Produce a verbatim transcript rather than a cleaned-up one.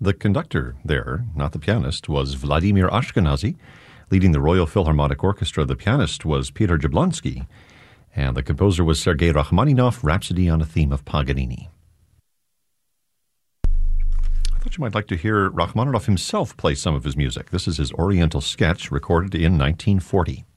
The conductor there, not the pianist, was Vladimir Ashkenazy. Leading the Royal Philharmonic Orchestra, the pianist was Peter Jablonski, and the composer was Sergei Rachmaninoff, Rhapsody on a Theme of Paganini. I thought you might like to hear Rachmaninoff himself play some of his music. This is his Oriental Sketch, recorded in nineteen forty.